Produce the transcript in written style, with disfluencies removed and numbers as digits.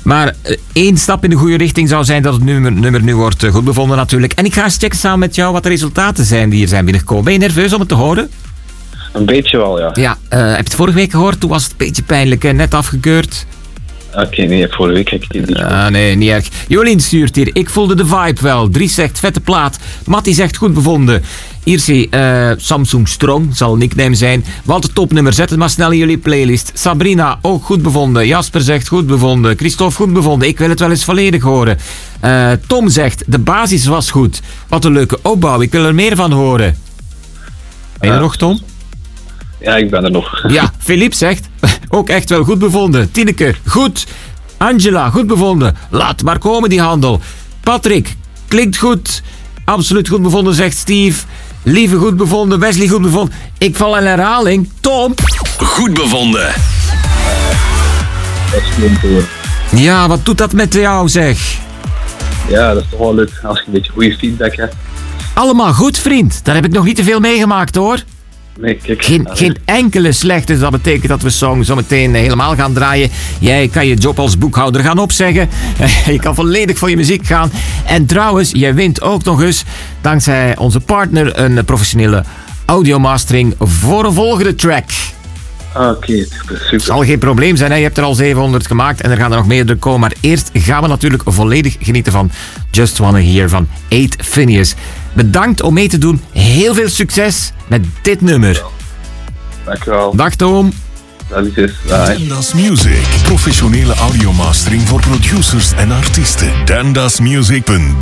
Maar één stap in de goede richting zou zijn dat het nummer nu wordt goed bevonden natuurlijk. En ik ga eens checken samen met jou wat de resultaten zijn die er zijn binnengekomen. Ben je nerveus om het te horen? Een beetje wel, ja. Ja, heb je het vorige week gehoord? Toen was het een beetje pijnlijk, hè? Net afgekeurd. Oké, nee, vorige week heb ik het niet gehoord. Nee, niet erg. Jolien stuurt hier. Ik voelde de vibe wel. Dries zegt vette plaat. Mattie zegt goed bevonden. Irsi, Samsung Strong, zal een nickname zijn. Walter topnummer, zet het maar snel in jullie playlist. Sabrina, ook goed bevonden. Jasper zegt goed bevonden. Christophe, goed bevonden. Ik wil het wel eens volledig horen. Tom zegt, de basis was goed. Wat een leuke opbouw, ik wil er meer van horen. Ben je er nog, Tom? Ja, ik ben er nog. Ja, Philippe zegt, ook echt wel goed bevonden. Tineke, goed. Angela, goed bevonden. Laat maar komen die handel. Patrick, klinkt goed. Absoluut goed bevonden, zegt Steve. Lieve, goed bevonden. Wesley, goed bevonden. Ik val in herhaling. Tom. Goed bevonden. Dat is gewoon voor. Ja, wat doet dat met jou, zeg? Ja, dat is toch wel leuk als je een beetje goede feedback hebt. Allemaal goed, vriend. Daar heb ik nog niet te veel meegemaakt, hoor. Nee, kijk. Geen enkele slechte. Dat betekent dat we song zo meteen helemaal gaan draaien. Jij kan je job als boekhouder gaan opzeggen. Je kan volledig voor je muziek gaan. En trouwens, jij wint ook nog eens, dankzij onze partner, een professionele audiomastering voor een volgende track. Oké, super. Zal geen probleem zijn, hè? Je hebt er al 700 gemaakt en er gaan er nog meerdere komen. Maar eerst gaan we natuurlijk volledig genieten van Just Wanna Hear van 8 Phineas. Bedankt om mee te doen. Heel veel succes met dit nummer. Dankjewel. Dag Tom. Salutjes. Bye. Dandas Music. Professionele audiomastering voor producers en artiesten. dandasmusic.be